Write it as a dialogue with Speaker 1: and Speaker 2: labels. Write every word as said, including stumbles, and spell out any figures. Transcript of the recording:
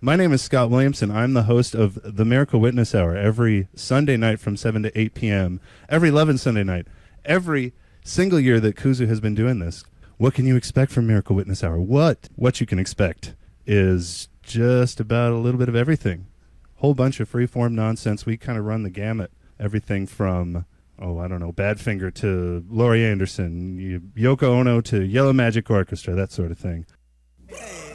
Speaker 1: My name is Scott Williamson. I'm the host of the Miracle Witness Hour every Sunday night from seven to eight p.m., every eleventh Sunday night, every single year that Kuzu has been doing this. What can you expect from Miracle Witness Hour? What? What you can expect is just about a little bit of everything. Whole bunch of freeform nonsense. We kind of run the gamut. Everything from, oh, I don't know, Badfinger to Laurie Anderson, Yoko Ono to Yellow Magic Orchestra, that sort of thing.
Speaker 2: Hey.